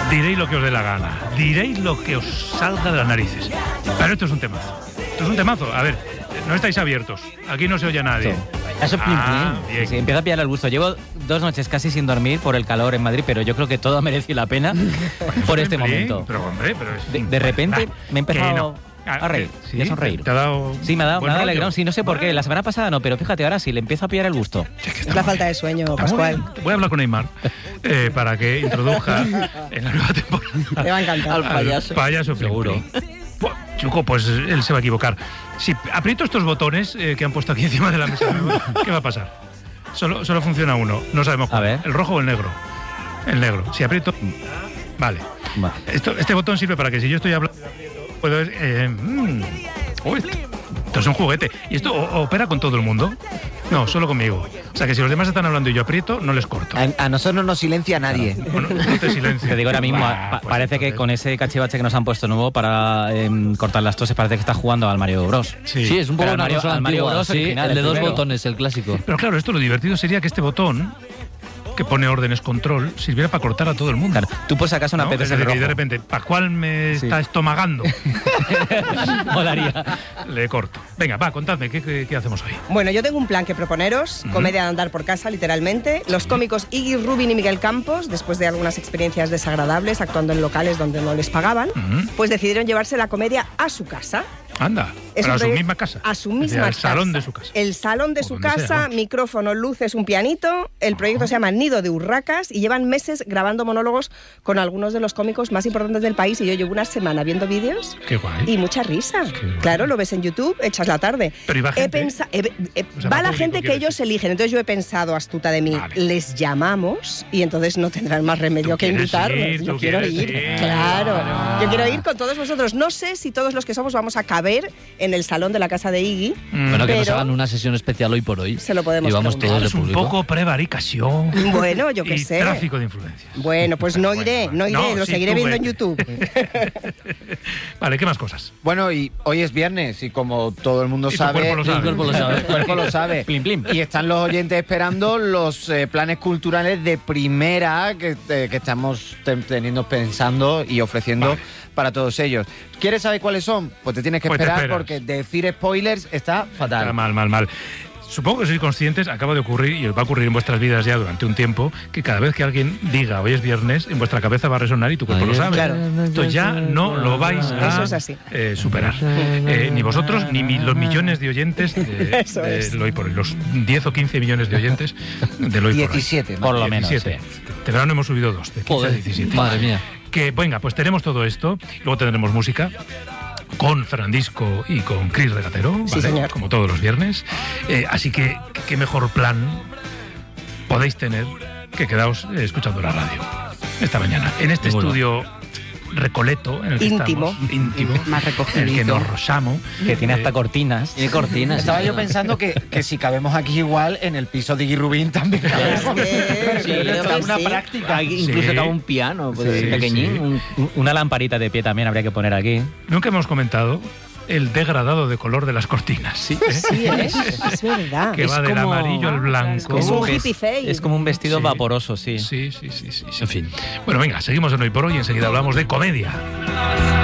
Diréis lo que os dé la gana, diréis lo que os salga de las narices. Pero esto es un temazo. Esto es un temazo. A ver, no estáis abiertos. Aquí no se oye a nadie. Eso bien. Sí, empieza a pillar el gusto. Llevo 2 noches casi sin dormir por el calor en Madrid, pero yo creo que todo ha merecido la pena por este momento. Pero hombre, De repente me he empezado a reír, ¿sí? a sonreír. ¿Te ha dado Sí, me ha dado alegrón. Sí, no sé por qué. Bueno. La semana pasada no, pero fíjate, ahora sí, le empiezo a pillar el gusto. Es la falta de sueño, Pascual. Voy a hablar con Neymar para que introduzca en la nueva temporada Te va a encantar. Al payaso. Payaso seguro. Chuco, pues él se va a equivocar. Si aprieto estos botones que han puesto aquí encima de la mesa, ¿qué va a pasar? Solo funciona uno, no sabemos cuál. A ver. ¿El rojo o el negro? El negro. Si aprieto... Vale. Este botón sirve para que si yo estoy hablando... puedo... esto es un juguete. ¿Y esto opera con todo el mundo? No, solo conmigo. O sea que si los demás están hablando y yo aprieto, no les corto. A nosotros no nos silencia nadie. Bueno, no te silencio. Te digo ahora mismo, Pues parece que entonces... con ese cachivache que nos han puesto nuevo para cortar las toses, parece que está jugando al Mario Bros. Sí, es un poco Pero una al Mario- consola al Mario antigua, Bros sí, original, el de el 2 primero. botones, el clásico. Pero claro, esto lo divertido sería que este botón, que pone órdenes control, sirviera para cortar a todo el mundo. Claro, tú por si acaso una ¿No? PPS Es decir, que rojo. de repente, ¿Pascual me está estomagando? Molaría. Le corto. Venga, va, contadme, ¿qué hacemos hoy? Bueno, yo tengo un plan que proponeros, comedia de andar por casa, literalmente. Los cómicos Iggy Rubin y Miguel Campos, después de algunas experiencias desagradables actuando en locales donde no les pagaban, pues decidieron llevarse la comedia a su casa. Anda, Es pero a un su proyecto- misma casa. A su Es decir, misma al casa. salón de su casa. El salón de O su donde sea, casa, vamos. micrófono, luces, un pianito. El proyecto se llama Nido de Urracas y llevan meses grabando monólogos con algunos de los cómicos más importantes del país. Y yo llevo una semana viendo vídeos Qué guay. y mucha risa. guay. Claro, lo ves en YouTube, echas la tarde. Pero ¿y va gente? O sea, va va la público, gente que quiero ellos decir. eligen. Entonces yo he pensado, astuta de mí, Vale. les llamamos y entonces no tendrán más remedio Tú que quieres invitarnos. ir, Yo tú quiero quieres ir, ir. claro. Claro. Yo quiero ir con todos vosotros. No sé si todos los que somos vamos a caber en el salón de la casa de Iggy. Bueno, que nos Pero- hagan una sesión especial hoy por hoy. Se lo podemos Y vamos preguntar. todos Es de un público. poco prevaricación. Bueno, yo qué y sé. tráfico de influencias. Bueno, pues no iré, Bueno, no iré, lo sí, seguiré tú viendo en vete. YouTube. Vale, ¿qué más cosas? Bueno, y hoy es viernes y como todo el mundo Y tu sabe... cuerpo lo sabe. El cuerpo lo sabe. El cuerpo lo sabe. Plim, plim. Y están los oyentes esperando los planes culturales de primera que estamos pensando y ofreciendo Vale. para todos ellos. ¿Quieres saber cuáles son? Pues te tienes que Pues te esperar esperas. porque decir spoilers está fatal. Está mal. Supongo que sois conscientes, acaba de ocurrir y va a ocurrir en vuestras vidas ya durante un tiempo, que cada vez que alguien diga hoy es viernes, en vuestra cabeza va a resonar y tu cuerpo Ahí lo es. sabe. Claro. Entonces ya no lo vais a Eso es así. superar. Ni vosotros, ni los millones de oyentes de Eso es. Hoy por Hoy, los 10 o 15 millones de oyentes de Hoy por Hoy. 17, Por lo menos. 17. Sí. Este verano hemos subido 2, de 15 a Joder, 17. madre mía. Que venga, pues tenemos todo esto, luego tendremos música con Fernandisco y con Cris Regatero, Sí, señor. como todos los viernes. Así que qué mejor plan podéis tener que quedaos escuchando la radio esta mañana. En este Ninguno. estudio recoleto en el que Íntimo. estamos, íntimo, Más en el que recogidito. nos rozamos. Que tiene hasta cortinas. Tiene cortinas. Estaba yo pensando que si cabemos aquí igual, en el piso de Iggy Rubin también cabemos. Sí, Esto es una sí. práctica. Incluso Sí. cabe un piano pues, Sí, pequeñín. sí. Una lamparita de pie también habría que poner aquí. Nunca hemos comentado el degradado de color de las cortinas. Sí. Sí, es verdad. Que Es va del como- amarillo al blanco. Es un ves- hippie fade. Es como un vestido Sí. vaporoso, sí. Sí. En fin. Bueno, venga, seguimos en Hoy por Hoy y enseguida hablamos de comedia.